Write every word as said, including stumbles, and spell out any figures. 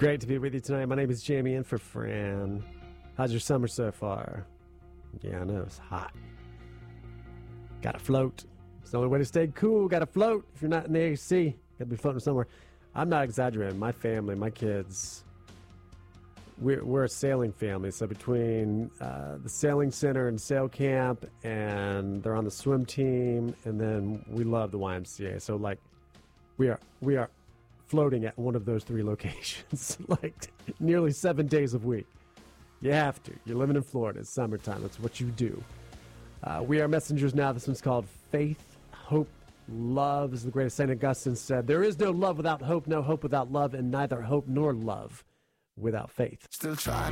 Great to be with you tonight. My name is Jamie, in for Fran. How's your summer so far? Yeah, I know, it's hot. Gotta float. It's the only way to stay cool. Gotta float. If you're not in the A C, gotta be floating somewhere. I'm not exaggerating. My family, my kids, we're, we're a sailing family. So between uh, the sailing center and sail camp, and they're on the swim team, and then we love the Y M C A. So, like, we are we are floating at one of those three locations, like nearly seven days a week. You have to. You're living in Florida. It's summertime. That's what you do. Uh, we are messengers now. This one's called Faith, Hope, Love. As the greatest Saint Augustine said, there is no love without hope, no hope without love, and neither hope nor love without faith. Still trying.